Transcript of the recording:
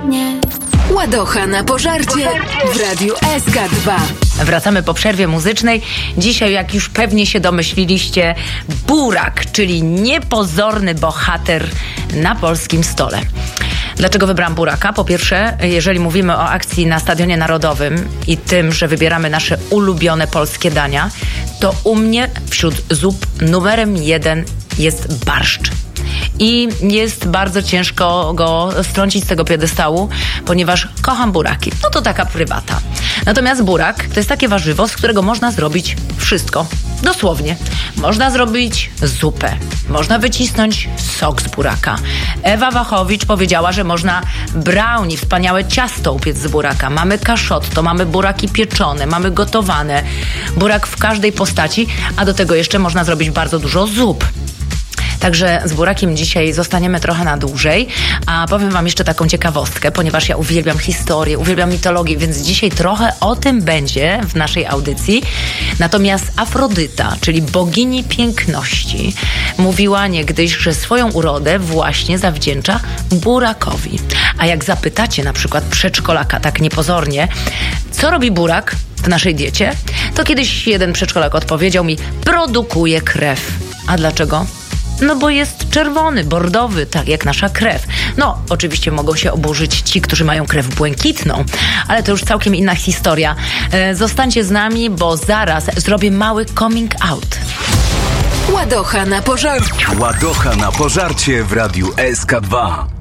Nie. Ładocha na pożarcie w Radiu SK2. Wracamy po przerwie muzycznej. Dzisiaj, jak już pewnie się domyśliliście, burak, czyli niepozorny bohater na polskim stole. Dlaczego wybrałam buraka? Po pierwsze, jeżeli mówimy o akcji na Stadionie Narodowym i tym, że wybieramy nasze ulubione polskie dania, to u mnie wśród zup numerem 1 jest barszcz. I jest bardzo ciężko go strącić z tego piedestału, ponieważ kocham buraki. No to taka prywata. Natomiast burak to jest takie warzywo, z którego można zrobić wszystko. Dosłownie. Można zrobić zupę. Można wycisnąć sok z buraka. Ewa Wachowicz powiedziała, że można brownie, wspaniałe ciasto upiec z buraka. Mamy kaszotto, mamy buraki pieczone, mamy gotowane. Burak w każdej postaci, a do tego jeszcze można zrobić bardzo dużo zup. Także z burakiem dzisiaj zostaniemy trochę na dłużej, a powiem wam jeszcze taką ciekawostkę, ponieważ ja uwielbiam historię, uwielbiam mitologię, więc dzisiaj trochę o tym będzie w naszej audycji. Natomiast Afrodyta, czyli bogini piękności, mówiła niegdyś, że swoją urodę właśnie zawdzięcza burakowi. A jak zapytacie na przykład przedszkolaka tak niepozornie, co robi burak w naszej diecie, to kiedyś jeden przedszkolak odpowiedział mi: produkuje krew. A dlaczego? No bo jest czerwony, bordowy, tak jak nasza krew. No, oczywiście mogą się oburzyć ci, którzy mają krew błękitną, ale to już całkiem inna historia. Zostańcie z nami, bo zaraz zrobię mały coming out. Ładocha na pożarcie. Ładocha na pożarcie w Radiu SK2.